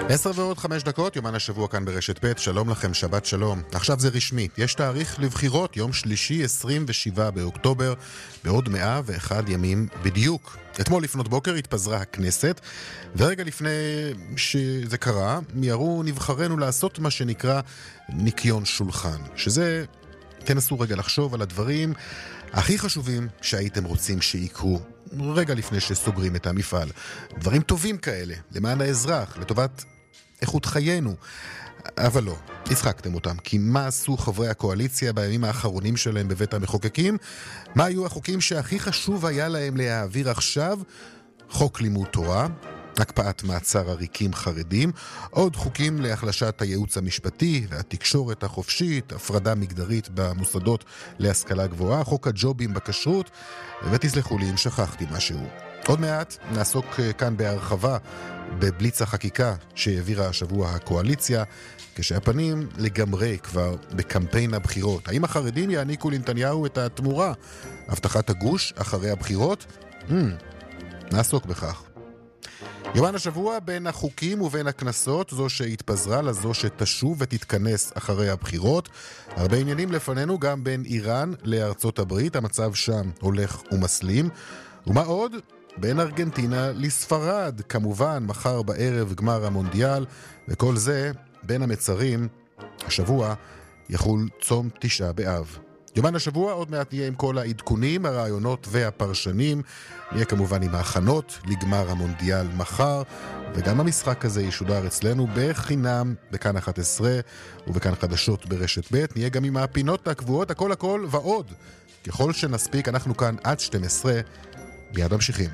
10:05, יומן השבוע כאן ברשת ב', שלום לכם, שבת שלום. עכשיו זה רשמי, יש תאריך לבחירות, יום שלישי 27 באוקטובר, בעוד 101 ימים בדיוק. אתמול לפנות בוקר התפזרה הכנסת, ורגע לפני שזה קרה, מיהרו נבחרנו לעשות מה שנקרא ניקיון שולחן, שזה, תנסו רגע לחשוב על הדברים הכי חשובים שהייתם רוצים שיקרו רגע לפני שסוגרים את המפעל. דברים טובים כאלה, למען האזרח, לטובת איכות חיינו. אבל לא, הצחקתם אותם. כי מה עשו חברי הקואליציה בימים האחרונים שלהם בבית המחוקקים? מה היו החוקים שהכי חשוב היה להם להעביר עכשיו? חוק לימוד תורה, הקפאת מעצר עריקים חרדים, עוד חוקים להחלשת הייעוץ המשפטי והתקשורת החופשית, הפרדה מגדרית במוסדות להשכלה גבוהה, חוק הג'ובים בכשרות, ותסלחו לי אם שכחתי משהו. עוד מעט נעסוק כאן בהרחבה בבליץ החקיקה שהעבירה השבוע הקואליציה, כשהפנים לגמרי כבר בקמפיין הבחירות. האם החרדים יעניקו לנתניהו את התמורה? הבטחת הגוש אחרי הבחירות? נעסוק בכך. יומן השבוע בין החוקים ובין הכנסות, זו שהתפזרה לזו שתשוב ותתכנס אחרי הבחירות. הרבה עניינים לפנינו גם בין איראן לארצות הברית, המצב שם הולך ומסלים. ומה עוד? בין ארגנטינה לספרד, כמובן מחר בערב גמר המונדיאל, וכל זה בין המצרים. השבוע יחול צום תשעה באב. יומן השבוע עוד מעט נהיה עם כל העדכונים, הרעיונות והפרשנים. נהיה כמובן עם ההכנות לגמר המונדיאל מחר, וגם המשחק הזה ישודר אצלנו בחינם בכאן 11 ובכאן חדשות ברשת ב'. נהיה גם עם הפינות הקבועות, הכל ועוד. ככל שנספיק, אנחנו כאן עד 12, מיד ממשיכים.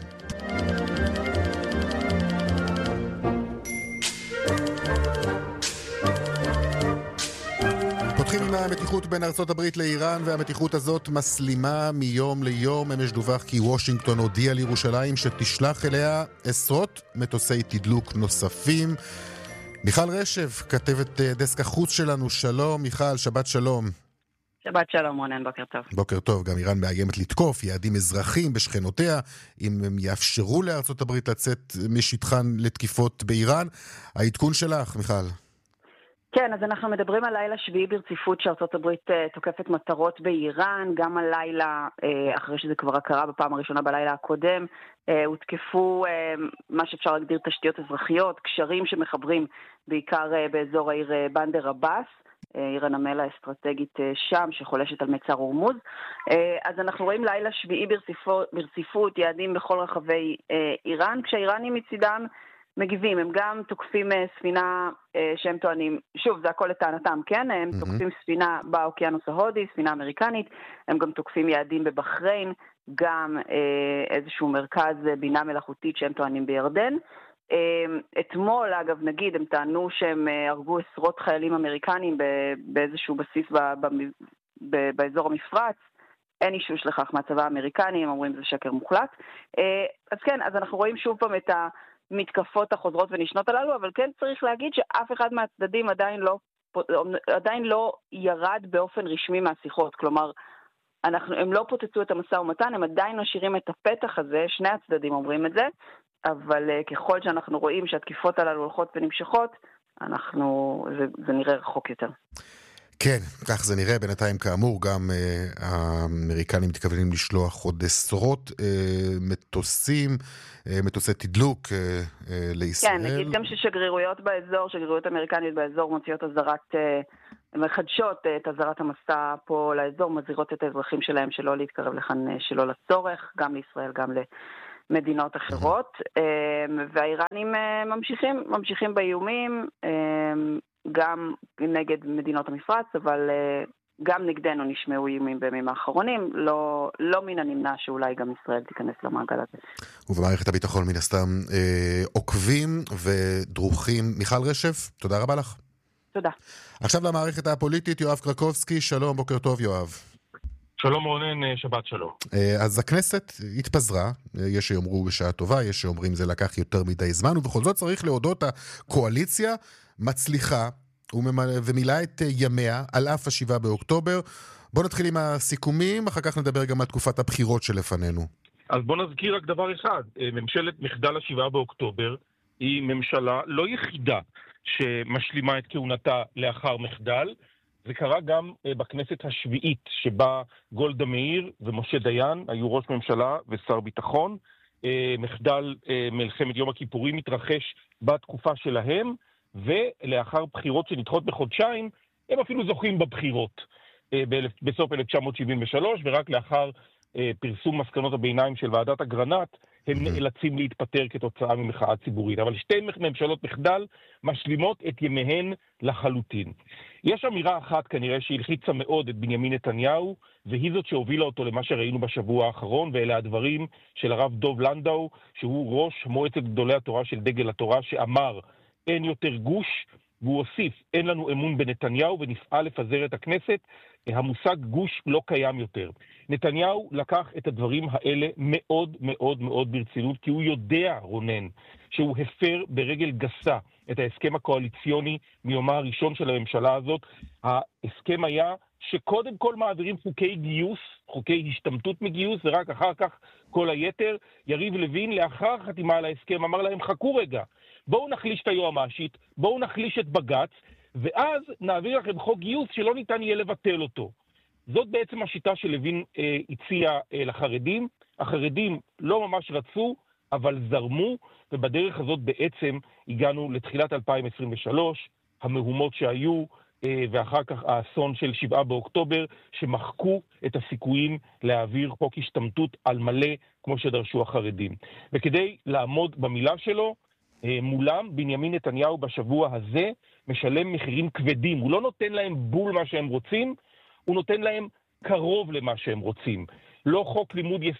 פותחים עם המתיחות בין ארצות הברית לאיראן, והמתיחות הזאת מסלימה מיום ליום. אמש דווח כי וושינגטון הודיעה לירושלים שתשלח אליה עשרות מטוסי תדלוק נוספים. מיכל רשב, כתבת דסק החוץ שלנו, שלום מיכל, שבת שלום. שבת שלום רונן, בוקר טוב. בוקר טוב. גם איראן מאיימת לתקוף יעדים אזרחים בשכנותיה, אם הם יאפשרו לארצות הברית לצאת משטחן לתקיפות באיראן. העדכון שלך, מיכל. כן, אז אנחנו מדברים על לילה שביעי ברציפות שארצות הברית תוקפת מטרות באיראן. גם הלילה, אחרי שזה כבר קרה בפעם הראשונה בלילה הקודם, הותקפו מה שאפשר להגדיר תשתיות אזרחיות, קשרים שמחברים בעיקר באזור העיר בנדר עבאס, עיר הנמל האסטרטגית שם, שחולשת על מצר הורמוז. אז אנחנו רואים לילה שביעי ברציפות, יעדים בכל רחבי איראן, כשהאיראנים מצידם מגיבים. הם גם תוקפים ספינה שהם טוענים, שוב, זה הכל לטענתם, כן? הם תוקפים ספינה באוקיינוס ההודי, ספינה אמריקנית, הם גם תוקפים יעדים בבחריין, גם איזשהו מרכז בינה מלאכותית שהם טוענים בירדן. אתמול, אגב, נגיד, הם טענו שהם הרגו עשרות חיילים אמריקנים באיזשהו בסיס באזור המפרץ. אין אישוש לכך מהצבא האמריקני, הם אומרים זה שקר מוחלט. אז כן, אז אנחנו רואים שוב פעם את המתקפות החוזרות ונשנות הללו, אבל כן צריך להגיד שאף אחד מהצדדים עדיין לא ירד באופן רשמי מהשיחות. כלומר, הם לא פוצצו את המשא ומתן, הם עדיין משאירים את הפתח הזה, שני הצדדים אומרים את זה, אבל ככל שאנחנו רואים שהתקיפות הללו הולכות ונמשכות, זה נראה רחוק יותר. כן, כך זה נראה. בינתיים כאמור, גם האמריקנים מתכוונים לשלוח עוד עשרות מטוסי תדלוק לישראל. כן, נגיד גם ששגרירויות באזור, שגרירויות אמריקניות באזור מוציאות מחדשות את הזרת המסע פה לאזור, מזהירות את האזרחים שלהם שלא להתקרב לכאן שלא לצורך, גם לישראל, גם למדינות אחרות. והאיראנים ממשיכים באיומים, גם נגד מדינות המפרץ, אבל גם נגדנו נשמעו איומים בימים האחרונים, לא מן הנמנע שאולי גם ישראל תיכנס למעגל הזה. ובמערכת הביטחון מן הסתם עוקבים ודרוכים. מיכל רשף, תודה רבה לך. תודה. עכשיו למערכת הפוליטית, יואב קרקובסקי, שלום, בוקר טוב יואב. שלום רונן, שבת שלום. אז הכנסת התפזרה, יש שיאמרו בשעה טובה, יש שאומרים זה לקח יותר מדי זמן, ובכל זאת צריך להודות, הקואליציה מצליחה ומילאה את ימיה על אף 7 באוקטובר. בוא נתחיל עם הסיכומים, אחר כך נדבר גם על תקופת הבחירות שלפנינו. אז בוא נזכיר רק דבר אחד, ממשלת מחדל 7 באוקטובר היא ממשלה לא יחידה שמשלימה את כהונתה לאחר מחדל. זה קרה גם בכנסת השביעית, שבה גולדה מאיר ומשה דיין היו ראש ממשלה ושר ביטחון. מחדל מלחמת יום הכיפורים מתרחש בתקופה שלהם, ולאחר בחירות שנדחות בחודשיים, הם אפילו זוכים בבחירות בסוף 1973, ורק לאחר פרסום מסקנות הביניים של ועדת אגרנט, הם נאלצים להתפטר כתוצאה ממחאה ציבורית. אבל שתי ממשלות מחדל משלימות את ימיהן לחלוטין. יש אמירה אחת כנראה שהלחיצה מאוד את בנימין נתניהו, והיא זאת שהובילה אותו למה שראינו בשבוע האחרון, ואלה הדברים של הרב דוב לנדאו, שהוא ראש מועצת גדולי התורה של דגל התורה, שאמר, אין יותר גוש, והוא הוסיף, אין לנו אמון בנתניהו ונפעל לפזר את הכנסת. המושג גוש לא קיים יותר. נתניהו לקח את הדברים האלה מאוד מאוד מאוד ברצינות, כי הוא יודע, רונן, שהוא הפר ברגל גסה את ההסכם הקואליציוני מיומה הראשון של הממשלה הזאת. ההסכם היה שקודם כל מעבירים חוקי גיוס, חוקי השתמטות מגיוס, ורק אחר כך כל היתר. יריב לוין, לאחר חתימה על ההסכם, אמר להם, חכו רגע, בואו נחליש את היועמ"שית, בואו נחליש את בג"ץ, ואז נעביר לכם חוק גיוס שלא ניתן יהיה לבטל אותו. זאת בעצם השיטה שלוין הציע לחרדים. החרדים לא ממש רצו, אבל זרמו, ובדרך הזאת בעצם הגענו לתחילת 2023, המהומות שהיו, ואחר כך האסון של 7 באוקטובר, שמחקו את הסיכויים להעביר חוק השתמטות על מלא, כמו שדרשו החרדים. וכדי לעמוד במילה שלו, מולם בנימין נתניהו בשבוע הזה משלם מחירים כבדים. הוא לא נותן להם בול מה שהם רוצים, הוא נותן להם קרוב למה שהם רוצים. לא חוק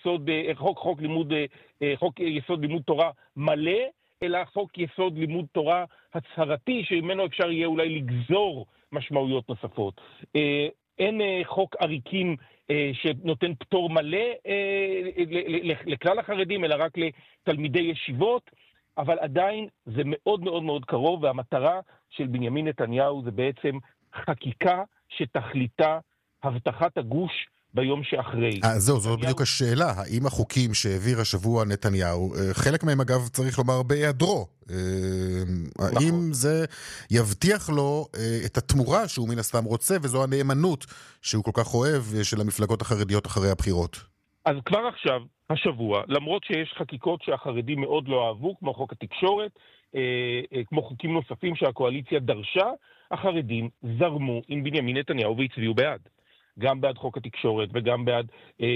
יסוד לימוד תורה מלא, אלא חוק יסוד לימוד תורה הצהרתי, שממנו אפשר יהיה אולי לגזור משמעויות נוספות. אין חוק עריקים שנותן פטור מלא לכלל החרדים, אלא רק לתלמידי ישיבות, אבל עדיין זה מאוד מאוד מאוד קרוב, והמטרה של בנימין נתניהו זה בעצם חקיקה שתכליתה הבטחת הגוש ביום שאחרי. זו בדיוק השאלה, האם החוקים שהעביר השבוע נתניהו, חלק מהם אגב צריך לומר בהיעדרו, האם זה יבטיח לו את התמורה שהוא מן הסתם רוצה, וזו הנאמנות שהוא כל כך אוהב של המפלגות החרדיות אחרי הבחירות? אז כבר עכשיו, השבוע, למרות שיש חקיקות שהחרדים מאוד לא אהבו, כמו חוק התקשורת, כמו חוקים נוספים שהקואליציה דרשה, החרדים זרמו עם בנימין נתניהו והצביעו בעד. גם בעד חוק התקשורת וגם בעד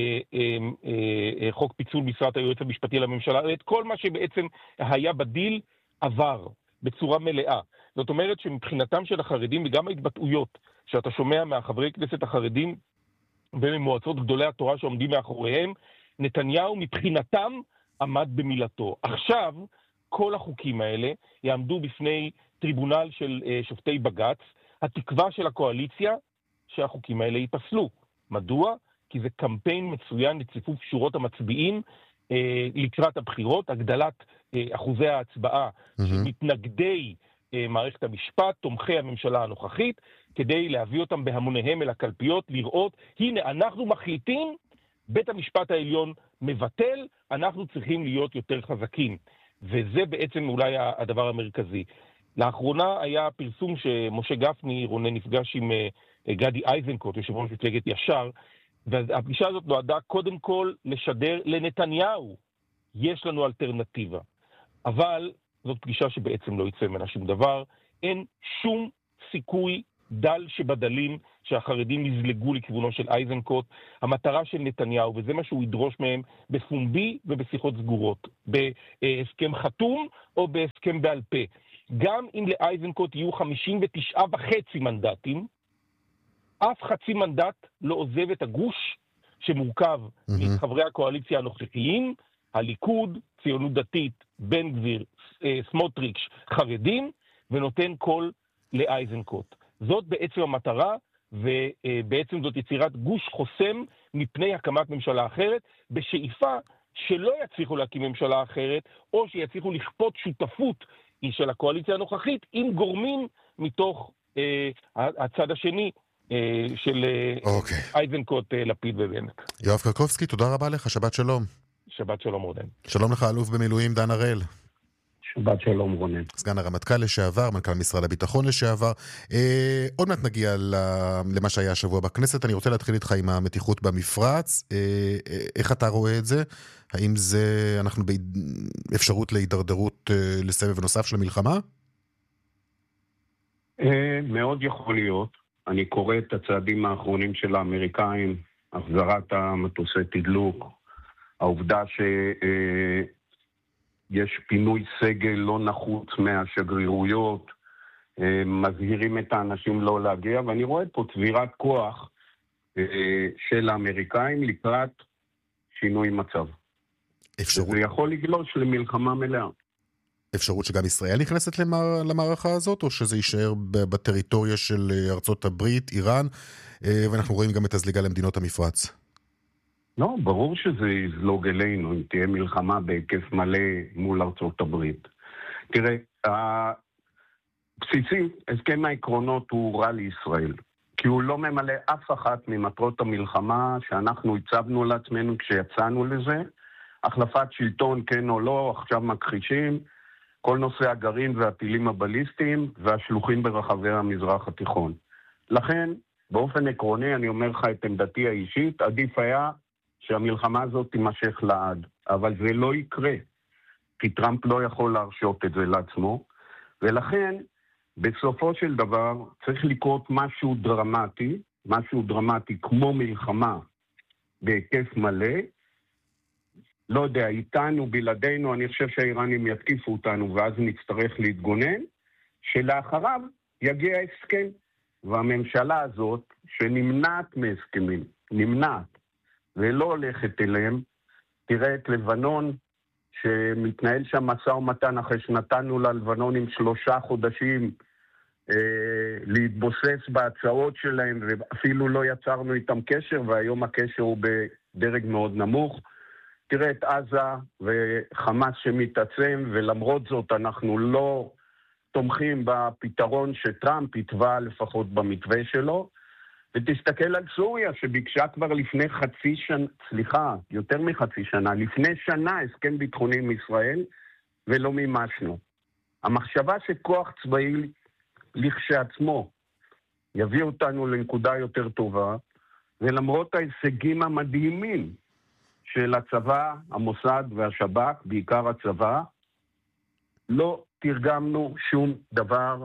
חוק פיצול משרת היועץ המשפטי לממשלה. את כל מה שבעצם היה בדיל עבר בצורה מלאה. זאת אומרת שמבחינתם של החרדים וגם ההתבטאויות שאתה שומע מהחברי כנסת החרדים וממועצות גדולי התורה שעומדים מאחוריהם, נתניהו מבחינתם עמד במילתו. עכשיו כל החוקים האלה יעמדו בפני טריבונל של שופטי בג"ץ. התקווה של הקואליציה שהחוקים האלה ייפסלו. מדוע? כי זה קמפיין מצוין לציפוף שורות המצביעים לקראת הבחירות, הגדלת אחוזי ההצבעה של מתנגדי מערכת המשפט, תומכי הממשלה הנוכחית, כדי להביא אותם בהמוניהם אל הקלפיות, לראות, הנה אנחנו מחליטים, בית המשפט העליון מבטל, אנחנו צריכים להיות יותר חזקים. וזה בעצם אולי הדבר המרכזי. לאחרונה היה פרסום שמשה גפני, רונן, נפגש עם גדי איזנקוט, יושב ראש מפלגת ישר, והפגישה הזאת נועדה קודם כל לשדר לנתניהו, יש לנו אלטרנטיבה. אבל זאת פגישה שבעצם לא יצא ממנה שום דבר, אין שום סיכוי דל שבדלים שהחרדים יזלגו לכיוונו של איזנקוט. המטרה של נתניהו, וזה מה שהוא ידרוש מהם בפומבי ובשיחות סגורות, בהסכם חתום או בהסכם בעל פה. גם אם לאיזנקוט יהיו 59.5 מנדטים, אף חצי מנדט לא עוזב את הגוש שמורכב מחברי הקואליציה הנוכחיים, הליכוד, ציונות דתית, בן גביר, סמוטריץ', חרדים, ונותן קול לאיזנקוט. זאת בעצם המטרה, ובעצם זאת יצירת גוש חוסם מפני הקמת ממשלה אחרת, בשאיפה שלא יצליחו להקים ממשלה אחרת, או שיצליחו לכפות שותפות של הקואליציה הנוכחית, עם גורמים מתוך הצד השני של איזנקוט, לפיד ובנט. יואב קרקובסקי, תודה רבה לך, שבת שלום. שבת שלום רודן. שלום לך, אלוף במילואים דן הראל. שבת שלום רונן. סגן הרמטכ"ל לשעבר, מנכ"ל משרד הביטחון לשעבר. עוד מעט נגיע למה שהיה השבוע בכנסת. אני רוצה להתחיל איתך עם המתיחות במפרץ. איך אתה רואה את זה? האם אנחנו באפשרות להידרדרות לסבב נוסף של המלחמה? מאוד יכול להיות. אני קורא את הצעדים האחרונים של האמריקאים, החזרת המטוסי תדלוק, העובדה יש פינוי סגל לא נחוץ מהשגרירויות, מזהירים את האנשים לא להגיע, ואני רואה פה צבירת כוח של האמריקאים לקראת שינוי מצב. זה יכול לגלוש למלחמה מלאה. אפשרות שגם ישראל נכנסת למערכה הזאת, או שזה יישאר בטריטוריה של ארצות הברית, איראן, ואנחנו רואים גם את הזליגה למדינות המפרץ? לא, ברור שזה יזלוג אלינו, אם תהיה מלחמה בהיקף מלא מול ארצות הברית. תראה, בסיסי, הסכם העקרונות הוא רע לישראל, כי הוא לא ממלא אף אחת ממטרות המלחמה שאנחנו הצבנו לעצמנו כשיצאנו לזה. החלפת שלטון, כן או לא, עכשיו מכחישים, כל נושא הגרעין והטילים הבליסטיים והשלוחים ברחבי המזרח התיכון. לכן, באופן עקרוני, אני אומר לך את עמדתי האישית, עדיף היה שהמלחמה הזאת תימשך לעד, אבל זה לא יקרה, כי טראמפ לא יכול להרשות את זה לעצמו, ולכן בסופו של דבר צריך לקרות משהו דרמטי כמו מלחמה בהיקף מלא, לא יודע, איתנו, בלעדינו, אני חושב שהאיראנים יתקיפו אותנו ואז נצטרך להתגונן, שלאחריו יגיע הסכם, והממשלה הזאת שנמנעת מהסכמים, נמנעת, ולא הולכת אליהם, תראה את לבנון, שמתנהל שם משא ומתן אחרי שנתנו ללבנון עם 3 חודשים להתבוסס בהצעות שלהם, ואפילו לא יצרנו איתם קשר, והיום הקשר הוא בדרג מאוד נמוך. תראה את עזה וחמאס שמתעצם, ולמרות זאת אנחנו לא תומכים בפתרון שטראמפ התווה לפחות במתווה שלו, ותסתכל על סוריה שביקשה כבר לפני יותר מחצי שנה, לפני שנה הסכם ביטחוני עם ישראל, ולא מימשנו. המחשבה שכוח צבאי לכשעצמו יביא אותנו לנקודה יותר טובה, ולמרות ההישגים המדהימים של הצבא, המוסד והשב"כ, בעיקר הצבא, לא תרגמנו שום דבר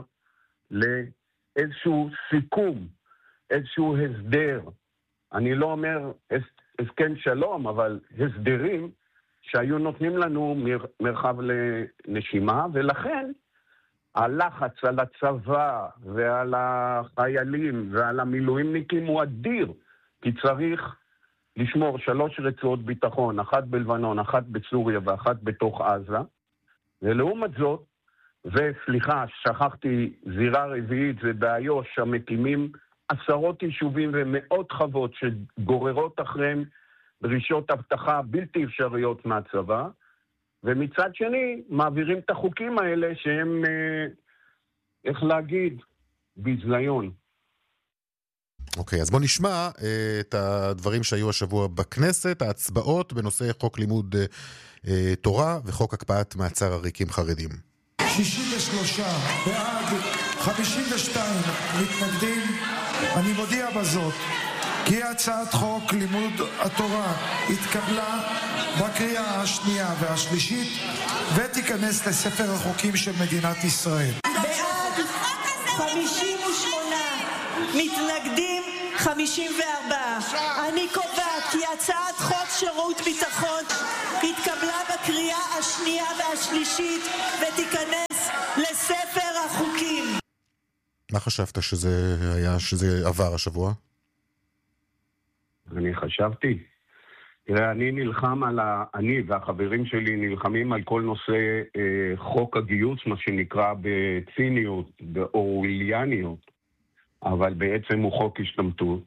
לאיזשהו סיכום, איזשהו הסדר. אני לא אומר הסכם שלום, אבל הסדרים שהיו נותנים לנו מרחב לנשימה, ולכן הלחץ על הצבא ועל החיילים ועל המילואימניקים הוא אדיר, כי צריך לשמור 3 רצועות ביטחון, 1 בלבנון, 1 בסוריה ו1 בתוך עזה, ולעומת זאת, וסליחה, שכחתי זירה רביעית, זה באיו"ש, המקימים 10 יישובים ומאות חוות שגוררות אחריהם דרישות הבטחה בלתי אפשריות מהצבא, ומצד שני מעבירים את החוקים האלה שהם, איך להגיד, ביזיון. אוקיי, אז בוא נשמע את הדברים שהיו השבוע בכנסת, ההצבעות בנושא חוק לימוד תורה וחוק הקפאת מעצר עריקים חרדים. 63 בעד, 52 מתנגדים. אני מודיע בזאת כי הצעת חוק לימוד התורה התקבלה בקריאה השנייה והשלישית ותיכנס לספר החוקים של מדינת ישראל. בעד 58, מתנגדים 54. אני קובעת כי הצעת חוק שירות ביטחון התקבלה בקריאה השנייה והשלישית ותיכנס לספר החוקים. מה חשבת שזה עבר השבוע? אני חשבתי, תראה, אני והחברים שלי נלחמים על כל נושא חוק הגיוס, מה שנקרא בציניות, באורווליאניות, אבל בעצם הוא חוק השתמטות.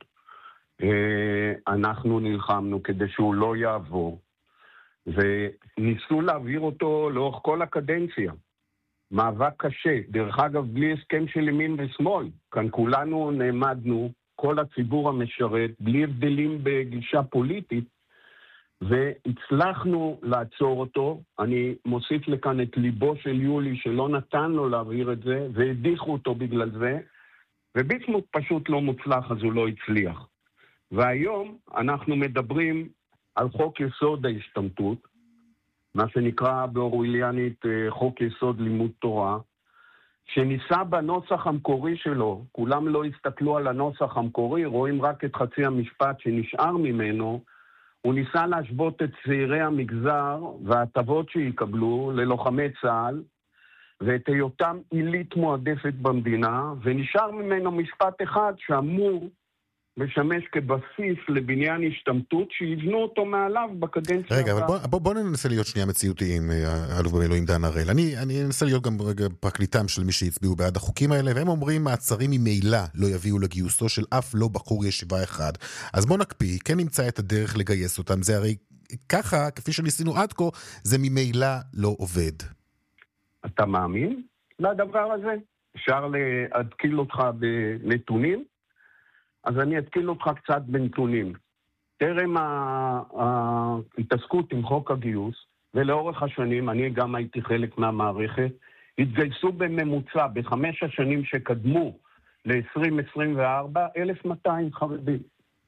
אנחנו נלחמנו כדי שהוא לא יעבור, וניסו להעביר אותו לאורך כל הקדנציה. מאבק קשה, דרך אגב בלי הסכם של ימין ושמאל. כאן כולנו נעמדנו, כל הציבור המשרת, בלי הבדלים בגישה פוליטית, והצלחנו לעצור אותו. אני מוסיף לכאן את ליבו של יולי שלא נתן לו להעביר את זה, והדיחו אותו בגלל זה, וביסמוט פשוט לא מוצלח, אז הוא לא הצליח. והיום אנחנו מדברים על חוק יסוד ההשתמטות, מה שנקרא באורווליאנית חוק יסוד לימוד תורה, שניסה בנוסח המקורי שלו, כולם לא הסתכלו על הנוסח המקורי, רואים רק את חצי המשפט שנשאר ממנו, הוא ניסה להשוות את צעירי המגזר וההטבות שיקבלו ללוחמי צה"ל, ואת היותם עילית מועדפת במדינה, ונשאר ממנו משפט אחד שאמור משמש כבסיס לבניין השתמטות שיבנו אותו מעליו בקדנציה. רגע, אבל בוא ננסה להיות שנייה מציאותיים, אלוף במילואים דן הראל. אני אנסה להיות גם פרקליטם של מי שהצביעו בעד החוקים האלה, והם אומרים מעצרים ממילא לא יביאו לגיוסו של אף לא בחור ישיבה אחד. אז בוא נקפיא, כן נמצא את הדרך לגייס אותם. זה הרי ככה, כפי שניסינו עד כה, זה ממילא לא עובד. אתה מאמין לדבר הזה? אפשר להדקיל אותך בנתונים? אז אני אתקיל אותך קצת בנתונים. טרם ההתעסקות עם חוק הגיוס, ולאורך השנים, אני גם הייתי חלק מהמערכת, התגייסו בממוצע ב5 השנים שקדמו ל-2024, 1,200 חרדים.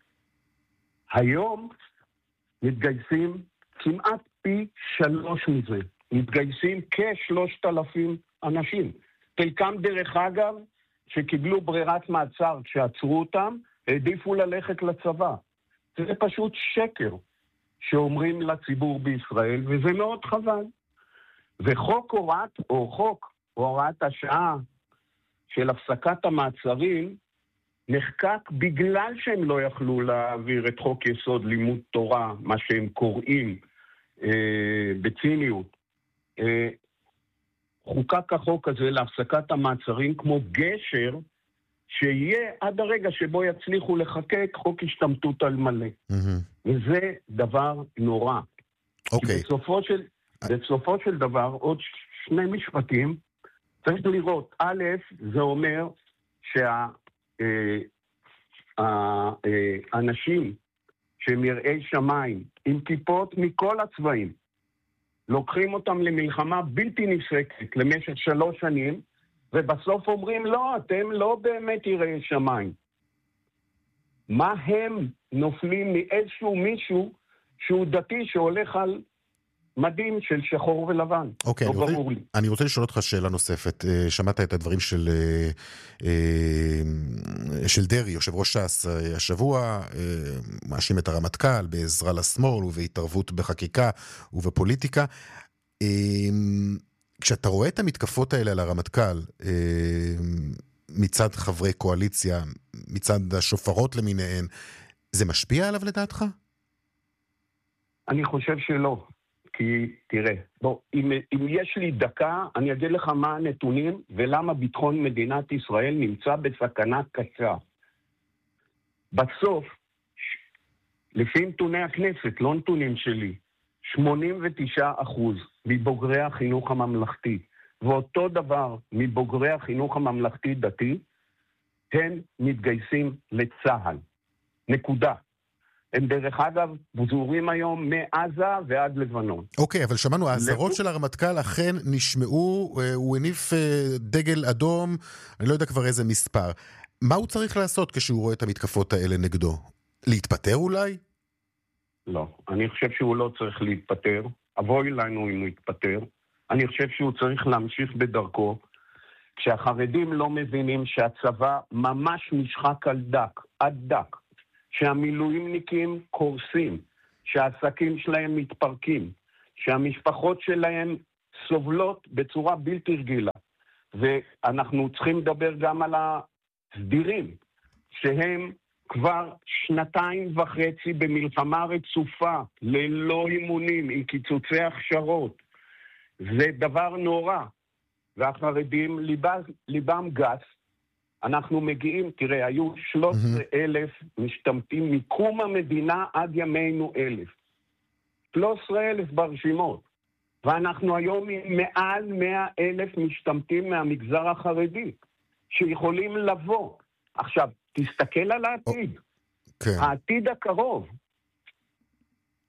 היום מתגייסים כמעט פי 3 מזה. מתגייסים כ-3,000 אנשים. חלקם דרך אגב, שקיבלו ברירת מעצר כשעצרו אותם, העדיפו ללכת לצבא. זה פשוט שקר שאומרים לציבור בישראל, וזה מאוד חבל. וחוק הוראת השעה של הפסקת המעצרים נחקק בגלל שהם לא יכלו להעביר את חוק יסוד לימוד תורה, מה שהם קוראים בציניות. חוקק החוק הזה להפסקת המעצרים כמו גשר שיהיה עד הרגע שבו יצליחו לחקק חוק השתמטות על מלא. וזה דבר נורא. בסופו של דבר, עוד 2 משפטים, צריך לראות, א', זה אומר שהאנשים שהם יראי שמיים עם כיפות מכל הצבעים, לוקחים אותם למלחמה בלתי נפסקת למשך 3 שנים, ובסוף אומרים, לא, אתם לא באמת יראי שמיים. מה הם נופלים מאיזשהו מישהו שהוא דתי שהולך על מדים של שחור ולבן? אוקיי, אני רוצה לשאול אותך שאלה נוספת. שמעת את הדברים של דרי, יושב ראש ש"ס, השבוע, מאשים את הרמטכ"ל בעזרה לשמאל ובהתערבות בחקיקה ובפוליטיקה. כשאתה רואה את המתקפות האלה על הרמטכ"ל, מצד חברי קואליציה, מצד השופרות למיניהן, זה משפיע עליו לדעתך? אני חושב שלא. כי תראה, אם יש לי דקה, אני אגיד לך מה הנתונים ולמה ביטחון מדינת ישראל נמצא בסכנה קשה. בסוף, לפי נתוני הכנסת, לא נתונים שלי, 89% מבוגרי החינוך הממלכתי, ואותו דבר מבוגרי החינוך הממלכתי דתי, הם מתגייסים לצה"ל. נקודה. הם דרך אגב בוזורים היום מעזה ועד לבנון. אוקיי, אבל שמענו, ההזהרות של הרמטכ"ל אכן נשמעו, הוא הניף דגל אדום, אני לא יודע כבר איזה מספר. מה הוא צריך לעשות כשהוא רואה את המתקפות האלה נגדו? להתפטר אולי? לא, אני חושב שהוא לא צריך להתפטר. אבוי לנו אם הוא יתפטר. אני חושב שהוא צריך להמשיך בדרכו. כשהחרדים לא מבינים שהצבא ממש נשחק על דק, עד דק. שהמילואימניקים קורסים, שהעסקים שלהם מתפרקים, שהמשפחות שלהם סובלות בצורה בלתי רגילה. ואנחנו צריכים לדבר גם על הסדירים, שהם כבר 2.5 במלחמה רצופה, ללא אימונים, עם קיצוצי הכשרות. זה דבר נורא. והחרדים ליבם גס, אנחנו מגיעים, תראה, היו 13,000 משתמטים מקום המדינה עד ימינו 1,000. 13,000 ברשימות. ואנחנו היום עם מעל 100,000 משתמטים מהמגזר החרדי, שיכולים לבוא. עכשיו, תסתכל על העתיד. כן. העתיד הקרוב.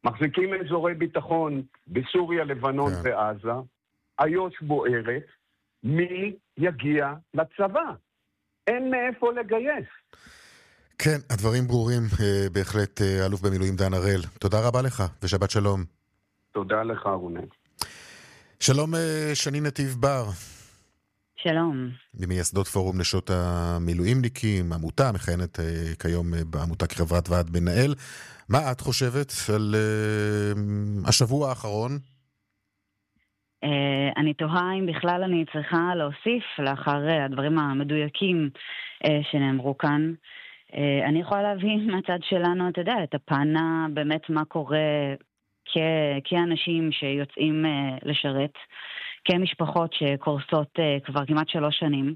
מחזיקים אזורי ביטחון בסוריה, לבנון ועזה, איו"ש בוערת, מי יגיע לצבא? אין מאיפה לגייס. כן, הדברים ברורים בהחלט, אלוף במילואים דן הראל. תודה רבה לך ושבת שלום. תודה לך, רונן. שלום שני נתיב בר. שלום. ממייסדות פורום נשות המילואימניקים, עמותה, מכהנת כיום בעמותה כחברת ועד מנהל. מה את חושבת על השבוע האחרון? אני תוהה אם בכלל אני צריכה להוסיף לאחר הדברים המדויקים שנאמרו כאן. אני יכולה להבין מהצד שלנו, אתה יודע, את הפנה באמת מה קורה כאנשים שיוצאים לשרת, כמשפחות שקורסות כבר כמעט 3 שנים.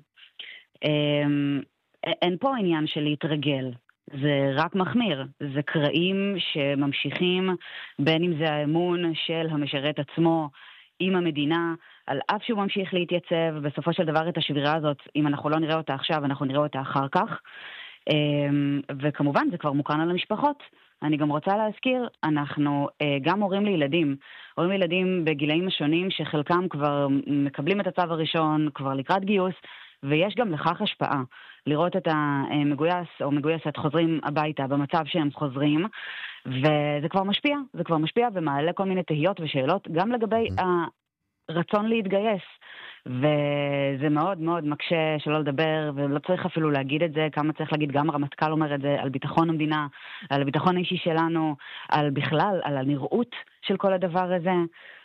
אין פה עניין של להתרגל, זה רק מחמיר. זה קרעים שממשיכים, בין אם זה האמון של המשרת עצמו עם המדינה, על אף שהוא ממשיך להתייצב. בסופו של דבר את השבירה הזאת, אם אנחנו לא נראה אותה עכשיו, אנחנו נראה אותה אחר כך. וכמובן זה כבר מוכן על המשפחות. אני גם רוצה להזכיר, אנחנו גם הורים לילדים בגילאים השונים שחלקם כבר מקבלים את הצו הראשון, כבר לקראת גיוס, ויש גם לכך השפעה. לראות את המגויס או מגויסת חוזרים הביתה במצב שהם חוזרים, וזה כבר משפיע ומעלה כל מיני תהיות ושאלות, גם לגבי הרצון להתגייס. וזה מאוד מאוד מקשה שלא לדבר, ולא צריך אפילו להגיד את זה, כמה צריך להגיד, גם הרמטכ"ל אומר את זה, על ביטחון המדינה, על הביטחון האישי שלנו, על בכלל, על הנראות של כל הדבר הזה.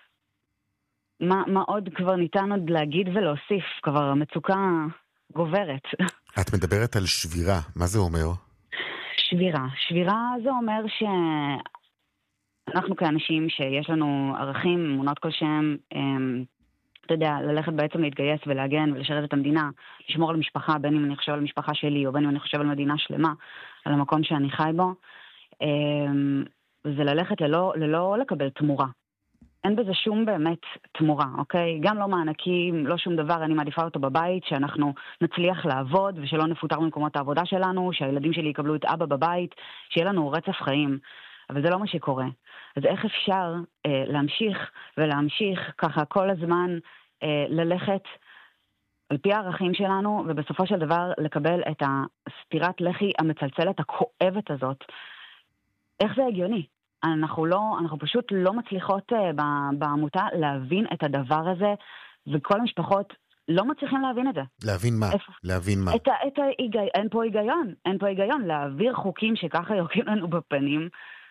מה עוד כבר ניתן עוד להגיד ולהוסיף? כבר המצוקה גוברת. את מדברת על שבירה, מה זה אומר? שבירה זה אומר שאנחנו כאנשים שיש לנו ערכים, אמונות כלשהם, אתה יודע, ללכת בעצם להתגייס ולהגן ולשרת את המדינה, לשמור על משפחה, בין אם אני חושב על משפחה שלי, או בין אם אני חושב על מדינה שלמה, על המקום שאני חי בו, זה ללכת ללא לקבל תמורה. אין בזה שום באמת תמורה, אוקיי? גם לא מענקים, לא שום דבר, אני מעדיפה אותו בבית, שאנחנו נצליח לעבוד, ושלא נפוטר ממקומות העבודה שלנו, שהילדים שלי יקבלו את אבא בבית, שיהיה לנו רצף חיים. אבל זה לא מה שקורה. אז איך אפשר להמשיך ככה כל הזמן ללכת על פי הערכים שלנו, ובסופו של דבר לקבל את הסטירת לחי המצלצלת הכואבת הזאת? איך זה הגיוני? אנחנו פשוט לא מצליחות בעמותה להבין את הדבר הזה, וכל המשפחות לא מצליחים להבין את זה. להבין מה? אין פה היגיון. להעביר חוקים שככה יורקים לנו בפנים,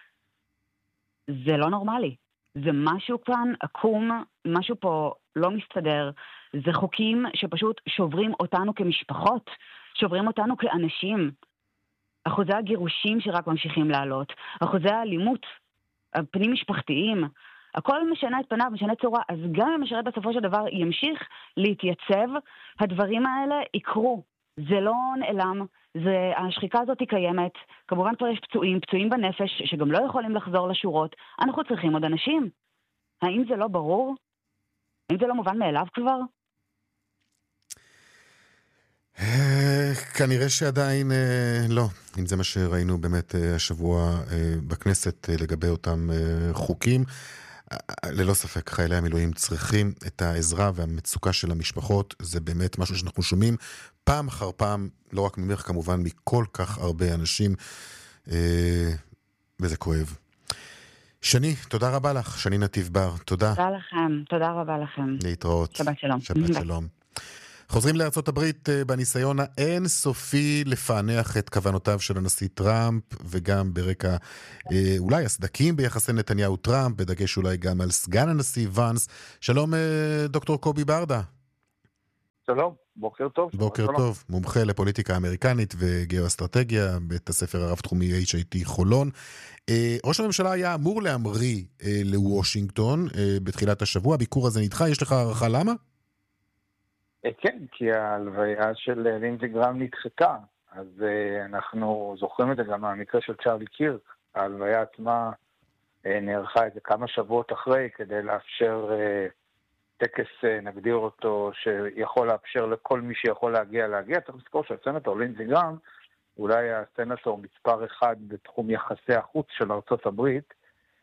זה לא נורמלי. זה משהו כאן עקום, משהו פה לא מסתדר. זה חוקים שפשוט שוברים אותנו כמשפחות, שוברים אותנו כאנשים. אחוזי הגירושים שרק ממשיכים לעלות, אחוזי האלימות, הפנים משפחתיים, הכל משנה את פניו, משנה צורה. אז גם אם המשרת בסופו של דבר ימשיך להתייצב, הדברים האלה יקרו. זה לא נעלם, השחיקה הזאת היא קיימת. כמובן כבר יש פצועים בנפש שגם לא יכולים לחזור לשורות. אנחנו צריכים עוד אנשים. האם זה לא ברור? האם זה לא מובן מאליו כבר? כנראה שעדיין לא. אם זה מה שראינו באמת השבוע בכנסת לגבי אותם חוקים, ללא ספק חיילי המילואים צריכים את העזרה והמצוקה של המשפחות. זה באמת משהו שאנחנו שומעים פעם אחר פעם, לא רק ממך כמובן, מכל כך הרבה אנשים, וזה כואב. שני, תודה רבה לך, שני נתיב בר, תודה. תודה רבה לכם. להתראות. שבת שלום. שבת שלום. חוזרים לארצות הברית בניסיון האין סופי לפענח את כוונותיו של הנשיא טראמפ, וגם ברקע אולי הסדקים ביחסי נתניהו טראמפ, בדגש אולי גם על סגן הנשיא ואנס. שלום דוקטור קובי ברדה. שלום, בוקר טוב. בוקר טוב, מומחה לפוליטיקה אמריקנית וגיאו-אסטרטגיה, בית הספר הרב-תחומי HIT חולון. ראש הממשלה היה אמור להמריא לוושינגטון בתחילת השבוע, הביקור הזה נדחה, יש לך הערכה למה? כן, כי ההלוויה של לינדזי גרהם נדחתה, אז אנחנו זוכרים את זה גם מהמקרה של צ'רלי קירק. ההלוויה עצמה נערכה איזה כמה שבועות אחרי, כדי לאפשר טקס, נגדיר אותו, שיכול לאפשר לכל מי שיכול להגיע. צריך לזכור שהסנטור לינדזי גרהם, אולי הסנטור מספר 1 בתחום יחסי החוץ של ארצות הברית,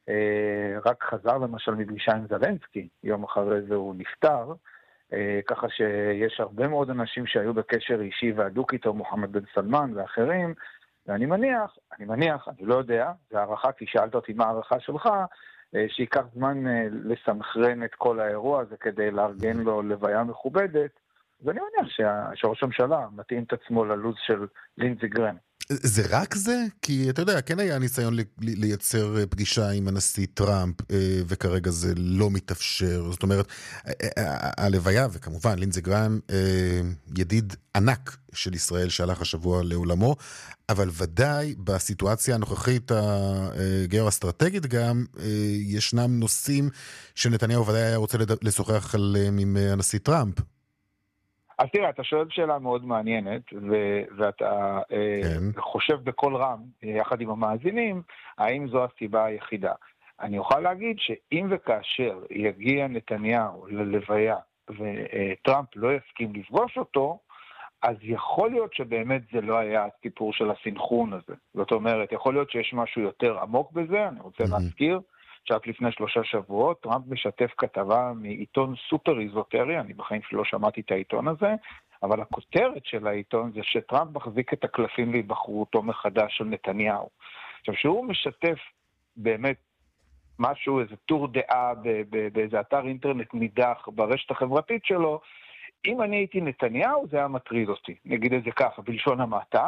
רק חזר למשל מפגישה עם זלנסקי, יום אחרי זה הוא נפטר, ככה שיש הרבה מאוד אנשים שהיו בקשר אישי והדוק איתו, מוחמד בן סלמן ואחרים, ואני מניח, אני לא יודע, זה הערכה, כי שאלת אותי מה הערכה שלך, שיקח זמן לסמכרן את כל האירוע הזה כדי לארגן לו לוויה מכובדת, ואני מניח שראש הממשלה מתאים את עצמו ללוז של לינדזי גרהם. זה רק זה? כי אתה יודע, כן היה ניסיון לייצר פגישה עם הנשיא טראמפ, וכרגע זה לא מתאפשר. זאת אומרת, הלוויה, וכמובן, לינדזי גרהם, ידיד ענק של ישראל שהלך השבוע לעולמו, אבל ודאי בסיטואציה הנוכחית הגיאו-אסטרטגית גם, ישנם נושאים שנתניהו ודאי היה רוצה לשוחח עליהם עם הנשיא טראמפ. אז תראה, אתה שואל שאלה מאוד מעניינת, ואתה חושב בכל רם, יחד עם המאזינים, האם זו הסיבה היחידה. אני אוכל להגיד שאם וכאשר יגיע נתניהו ללוויה, וטראמפ לא יסכים לפגוש אותו, אז יכול להיות שבאמת זה לא היה הסיפור של הסינכרון הזה. זאת אומרת, יכול להיות שיש משהו יותר עמוק בזה, אני רוצה להזכיר, שרק לפני 3 שבועות, טראמפ משתף כתבה מעיתון סופר איזוטרי, אני בחיים שלא שמעתי את העיתון הזה, אבל הכותרת של העיתון זה שטראמפ מחזיק את הקלפים להיבחרותו מחדש של נתניהו. עכשיו, שהוא משתף באמת משהו, איזה טור דעה באיזה אתר אינטרנט נידח ברשת החברתית שלו, אם אני הייתי נתניהו, זה היה מטריד אותי. נגיד את זה ככה, בלשון המעטה,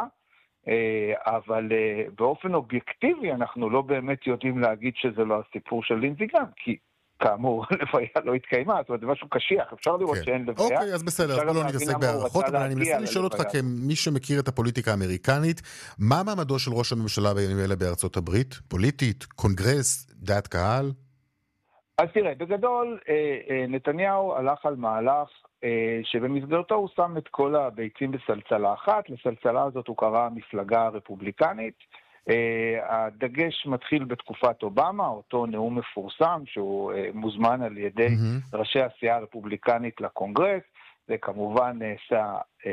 אבל באופן אובייקטיבי אנחנו לא באמת יודעים להגיד שזה לא הסיפור של לינדזי גרהם, כי כאמור, לוויה לא התקיימה, זאת אומרת, זה משהו קשיח, אפשר לראות שאין לוויה. אוקיי, אז בסדר, אז בוא לא נתעסק בהערכות, אבל אני מנסה לשאול אותך כמי שמכיר את הפוליטיקה האמריקנית, מה מעמדו של ראש הממשלה בימים אלה בארצות הברית? פוליטית, קונגרס, דעת קהל? אז תראה, בגדול, נתניהו הלך על מהלך שבמסגרתו הוא שם את כל הביצים בסלצלה אחת, לסלצלה הזאת הוא קרא מפלגה רפובליקנית, הדגש מתחיל בתקופת אובמה, אותו נאום מפורסם שהוא מוזמן על ידי ראשי הסיעה הרפובליקנית לקונגרס, זה כמובן נעשה,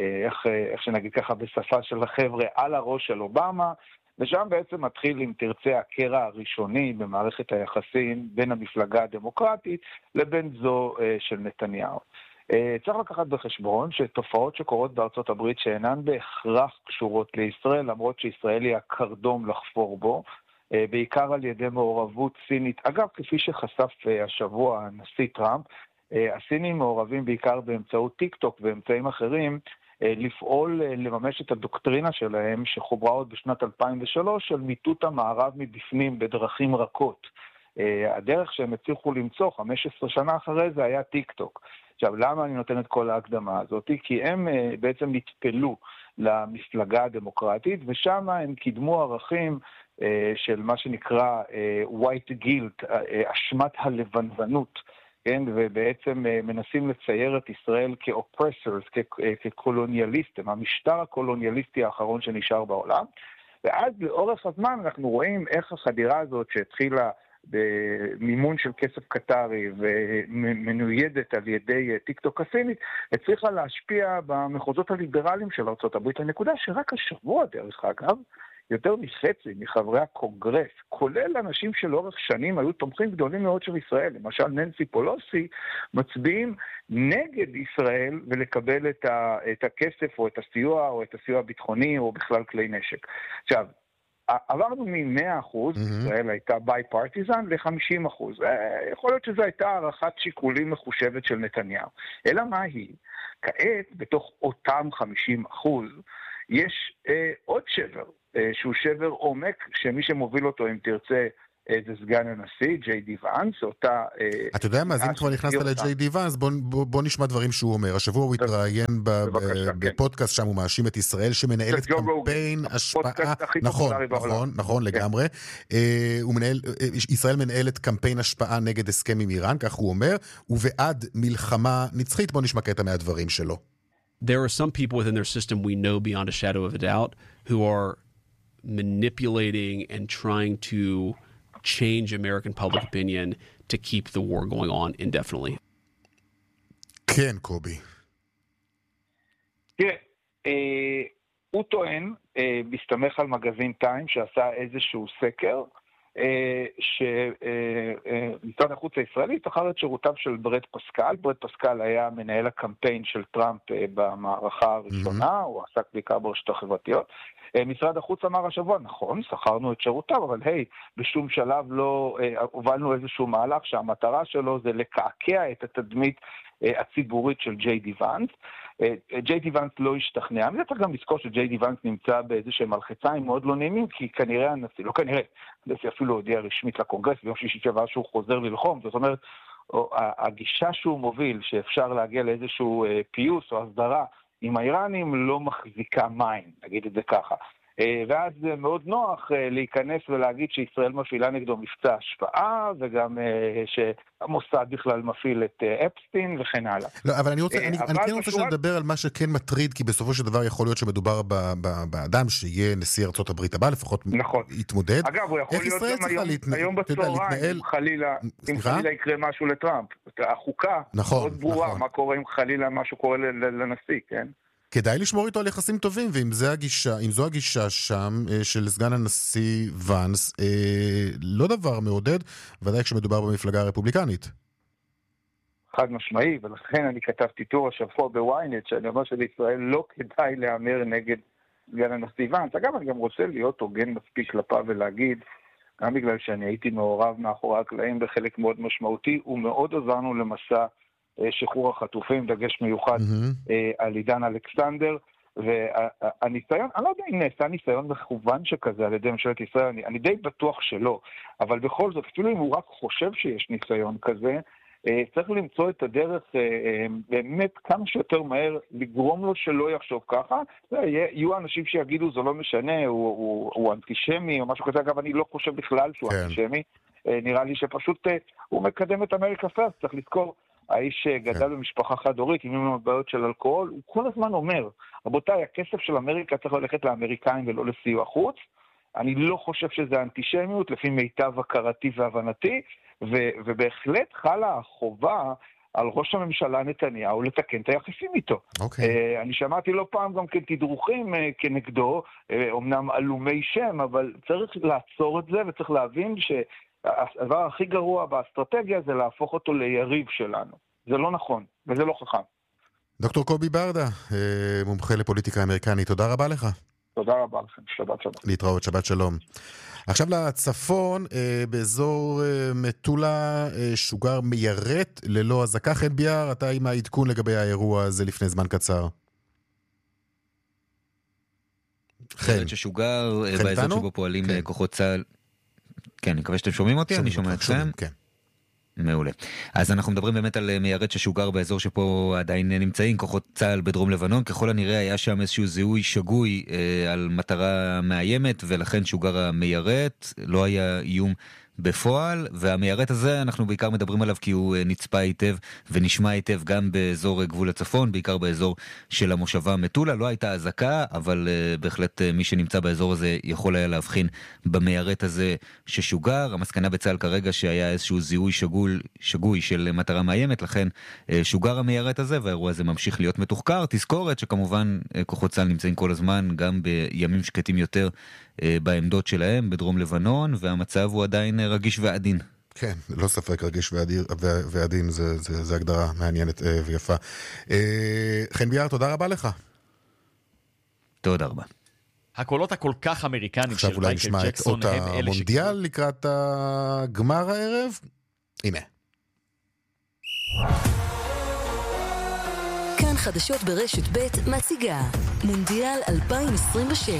איך שנגיד ככה בשפה של החבר'ה, על הראש של אובמה, ושם בעצם מתחיל, אם תרצה, הקרע הראשוני במערכת היחסים בין המפלגה הדמוקרטית לבין זו של נתניהו. צריך לקחת בחשבון שתופעות שקורות בארצות הברית שאינן בהכרח קשורות לישראל, למרות שישראל היא הקרדום לחפור בו, בעיקר על ידי מעורבות סינית. אגב, כפי שחשף השבוע הנשיא טראמפ, הסינים מעורבים בעיקר באמצעות טיק טוק ואמצעים אחרים, לפעול, לממש את הדוקטרינה שלהם שחוברה עוד בשנת 2003 של מיטוט המערב מבפנים בדרכים רכות. הדרך שהם הצליחו למצוא 15 שנה אחרי זה היה טיק טוק. עכשיו, למה אני נותן את כל ההקדמה הזאת? כי הם בעצם נטפלו למפלגה הדמוקרטית, ושם הם קידמו ערכים של מה שנקרא white guilt, אשמת הלבנונות, כן? ובעצם מנסים לצייר את ישראל כאופרסורס, כקולוניאליסטים, המשטר הקולוניאליסטי האחרון שנשאר בעולם. ואז לאורך הזמן אנחנו רואים איך החדירה הזאת שהתחילה במימון של כסף קטרי ומנוידת על ידי טיק-טוק הסינית, הצליחה להשפיע במחוזות הליברליים של ארצות הברית. הנקודה שרק השבוע, דרך אגב, יותר מחצי מחברי הקונגרס, כולל אנשים שלאורך שנים היו תומכים גדולים מאוד של ישראל, למשל ננסי פולוסי, מצביעים נגד ישראל ולקבל את הכסף או את הסיוע או את הסיוע הביטחוני או בכלל כלי נשק. עכשיו, עברנו מ-100%, ישראל הייתה ביי-פרטיזן, ל-50%. יכול להיות שזו הייתה הערכת שיקולים מחושבת של נתניהו. אלא מה היא? כעת, בתוך אותם 50%, יש עוד שבר, שהוא שבר עומק, שמי שמוביל אותו, אם תרצה, זה סגן הנשיא, ג'יי די ואנס, אותה... אתה יודע מה, אז אם כבר נכנסת לג'יי די ואנס, בוא נשמע דברים שהוא אומר. השבוע הוא התראיין בפודקאסט, שם הוא מאשים את ישראל, שמנהלת קמפיין השפעה... נכון, לגמרי. ישראל מנהלת קמפיין השפעה נגד הסכם עם איראן, כך הוא אומר, ובעד מלחמה נצחית. בוא נשמע קטע מהדברים שלו. There are some people within their system we know beyond a shadow of a doubt who are manipulating and trying to change American public opinion to keep the war going on indefinitely. כן, קובי. תראה, הוא טוען, מסתמך על מגזין טיים שעשה איזשהו סקר, שמשרד החוץ הישראלי שכר את שירותיו של ברד פסקל. ברד פסקל היה מנהל הקמפיין של טראמפ במערכה הראשונה, הוא עסק בעיקר ברשתות החברתיות. משרד החוץ אמר השבוע, נכון, שכרנו את שירותיו, אבל בשום שלב לא הובלנו איזשהו מהלך שהמטרה שלו זה לקעקע את התדמית הציבורית של ג'יי די ואנס. ג'יי די ואנס לא השתכנע. אני צריך גם לזכור שג'יי די ואנס נמצא באיזשהם מלחציים מאוד לא נעימים, כי כנראה הנשיא, לא כנראה, הנשיא אפילו הודיע רשמית לקונגרס ביום שישי שעבר שהוא חוזר ללחום. זאת אומרת, הגישה שהוא מוביל, שאפשר להגיע לאיזשהו פיוס או הסדרה עם האיראנים, לא מחזיקה מים, נגיד את זה ככה. ואז זה מאוד נוח להיכנס ולהגיד שישראל מפעילה נגדו מבצע השפעה, וגם שהמוסד בכלל מפעיל את אפסטין וכן הלאה. לא, אבל אני כן רוצה שנדבר על מה שכן מטריד, כי בסופו של דבר יכול להיות שמדובר באדם שיהיה נשיא ארצות הברית הבא, לפחות יתמודד. אגב, הוא יכול להיות גם היום בצהריים, אם חלילה יקרה משהו לטראמפ. החוקה מאוד ברורה, מה קורה אם חלילה משהו קורה לנשיא, כן? כדאי לשמור איתו על יחסים טובים, ואם זו הגישה שם של סגן הנשיא ואנס, לא דבר מעודד, ודאי כשמדובר במפלגה הרפובליקנית. חד משמעי, ולכן אני כתבתי טור השבוע בוויינט, שאני אומר שבישראל לא כדאי להאמר נגד סגן הנשיא ואנס. אגב, אני גם רוצה להיות הוגן מספיק כלפיו ולהגיד, גם בגלל שאני הייתי מעורב מאחורי הקלעים בחלק מאוד משמעותי, ומאוד עזרנו למסע שחרור החטופים, דגש מיוחד על עידן אלכסנדר, והניסיון, אני לא יודע אם נעשה ניסיון מכוון שכזה על ידי ממשלת ישראל, אני די בטוח שלא, אבל בכל זאת, אפילו אם הוא רק חושב שיש ניסיון כזה, צריך למצוא את הדרך באמת כמה שיותר מהר, לגרום לו שלא יחשוב ככה. יהיו אנשים שיגידו, זה לא משנה, הוא אנטישמי או משהו כזה. אגב, אני לא חושב בכלל שהוא אנטישמי, נראה לי שפשוט הוא מקדם את אמריקה פרסט, צריך לזכור. האיש גדל במשפחה חד-הורית, עם בעיות של אלכוהול, הוא כל הזמן אומר, רבותיי, הכסף של אמריקה צריך ללכת לאמריקאים ולא לסיוע חוץ. אני לא חושב שזה אנטישמיות, לפי מיטב הכרתי והבנתי, ובהחלט חלה החובה על ראש הממשלה נתניהו לתקן את היחסים איתו. אני שמעתי לא פעם גם כתדרוכים כנגדו, אומנם אלומי שם, אבל צריך לעצור את זה, וצריך להבין הדבר הכי גרוע באסטרטגיה זה להפוך אותו ליריב שלנו. זה לא נכון, וזה לא חכם. דוקטור קובי ברדה, מומחה לפוליטיקה אמריקנית, תודה רבה לך. תודה רבה לכם, שבת שלום. להתראות, שבת שלום. עכשיו לצפון, באזור מטולה, שוגר מיירט ללא הזקה. חן ביאר, אתה עם העדכון לגבי האירוע הזה לפני זמן קצר. חן. ששוגר באזור שבו פועלים כוחות צה"ל. כן, אני מקווה שאתם שומעים אותי, אני שומע אתכם. כן. מעולה. אז אנחנו מדברים באמת על מיירט ששוגר באזור שפה עדיין נמצאים כוחות צה"ל בדרום לבנון. ככל הנראה היה שם איזשהו זיהוי שגוי על מטרה מאיימת, ולכן שוגר המיירט, לא היה איום בפועל, והמיירט הזה אנחנו בעיקר מדברים עליו כי הוא נצפה היטב ונשמע היטב גם באזור גבול הצפון, בעיקר באזור של המושבה מטולה. לא הייתה הזקה, אבל בהחלט מי שנמצא באזור הזה יכול היה להבחין במיירט הזה ששוגר. המסקנה בצה"ל כרגע שהיה איזשהו זיהוי שגוי של מטרה מאיימת, לכן שוגר המיירט הזה, והאירוע הזה ממשיך להיות מתוחקר. תזכורת שכמובן כוחות צה"ל נמצאים כל הזמן גם בימים שקטים יותר בעמדות שלהם בדרום לבנון, והמצב הוא עדיין רגיש ועדין. כן, לא ספק, רגיש ועדין, זה הגדרה מעניינת ויפה. חן ביאר, תודה רבה לך. תודה רבה. הקולות הכל כך אמריקנים של מייקל ג'קסון הם אלה עכשיו אולי נשמע את אות המונדיאל לקראת הגמר הערב. הנה. כאן חדשות ברשת ב' מציגה מונדיאל 2026.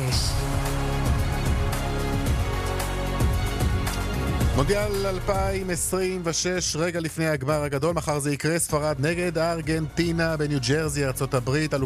מונדיאל 2026, רגע לפני הגמר הגדול, מחר זה יקרה, ספרד נגד ארגנטינה בניו ג'רזי, ארצות הברית.